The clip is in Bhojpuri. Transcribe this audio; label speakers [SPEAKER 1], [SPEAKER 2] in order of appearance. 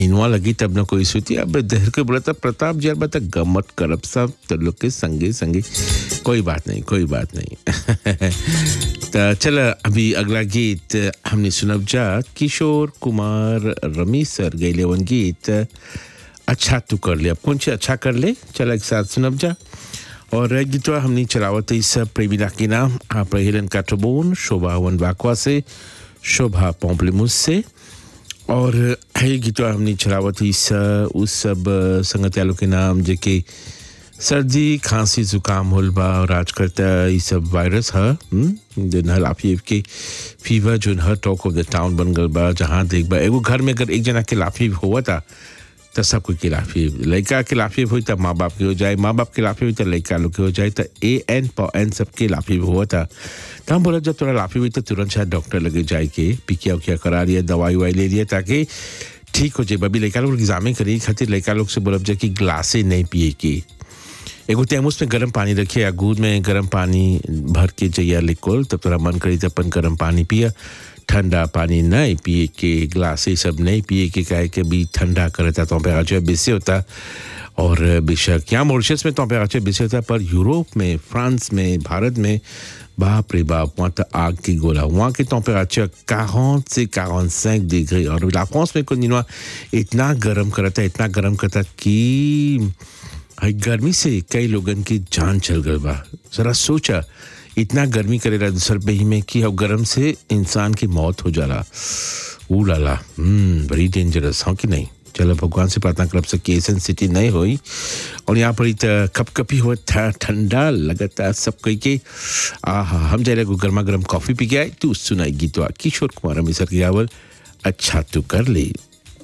[SPEAKER 1] इनवा लगी तब न कोई सुती अब देर के बोला था प्रताप जी यार बता गमत करब सब तो लोग के संगे संगे कोई बात नहीं तो चल अभी अगला गीत हमने सुनब जा किशोर कुमार रमेश सर गैले वन गीत अच्छा तू कर ले अब कौन सी अच्छा कर ले चल एक साथ सुनब जा और गीतवा हमने चलावत इस प्रेमिला के नाम आप हेलन काटोबोन शोभा वन बाकवा से शोभा पोम्पलेमुस से और ये गीतवा हमने चलावत इस उस सब संगतियालों के नाम जेके सर्दी खांसी जुकाम होल बा और आज करता ये सब वायरस है जो न लाफी के फीवर जो न टॉक ऑफ द टाउन बन गल बा जहाँ देख बा एगो घर में अगर एक जना के लाफी हुआ था तो सब कोई के लाफी लड़का के लाफी हुई तब माँ बाप के हो जाए माँ बाप के लाफी हुई तो लड़का लोग के हो जाए तो एन सब के लाफी हुआ था तो हम बोला जब थोड़ा लाफी हुई तो तुरंत शायद डॉक्टर लगे जाए के पिकिया उकिया करा लिया दवाई वाई ले लिया ताकि ठीक हो जाए अभी लड़का लोग एग्जामें करी खातिर लड़का लोग से बोलब जाए कि ग्लासे नहीं पिए की एगो तेमूस में गर्म पानी रखिए या दूध में गर्म पानी भर के चाहिए लिक्वल तब थोड़ा मन करी तो अपन गर्म पानी पिया ठंडा पानी नहीं पिए के ग्लास ये सब नहीं पिए के काहे के भी ठंडा करता टेम्परेचर बेसी होता और बेशक यहाँ मॉरिशस में टेम्परेचर बेसी होता पर यूरोप में फ्रांस में भारत में बाप रे बाप वहाँ तो आग की गोला वहाँ की टेम्परेचर 40 से 45 डिग्री और ला फ्रांस में कुछ इतना गर्म करता कि गर्मी से कई लोगन की जान चल गई बा जरा सोचा इतना गर्मी करेला दूसर पे ही में कि अब गर्म से इंसान की मौत हो जाला लाला बड़ी डेंजरस हाँ कि नहीं चलो भगवान से प्रार्थना करब से कि सिटी नहीं हुई और यहाँ पर कपकपी हुआ था ठंडा लगता सब कही के हम जाए गर्मा गर्म कॉफ़ी पी के आए तू सुनाई गीतवा किशोर कुमार मिसर की गावल अच्छा तू कर ले